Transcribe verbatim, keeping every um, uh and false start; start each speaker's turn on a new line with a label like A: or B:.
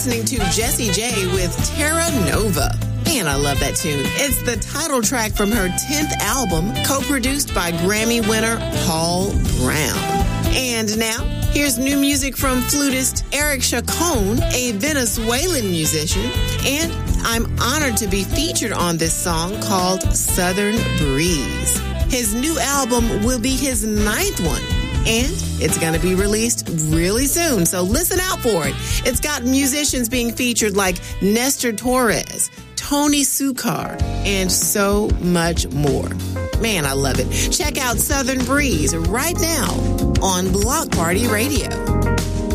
A: listening to Jessie J with Terra Nova. Man, I love that tune. It's the title track from her tenth album, co-produced by Grammy winner Paul Brown. And now, here's new music from flutist Eric Chacon, a Venezuelan musician, and I'm honored to be featured on this song called Southern Breeze. His new album will be his ninth one, and it's going to be released really soon, so listen out for it. It's got musicians being featured like Nestor Torres, Tony Sukar, and so much more. Man, I love it. Check out Southern Breeze right now on Block Party Radio.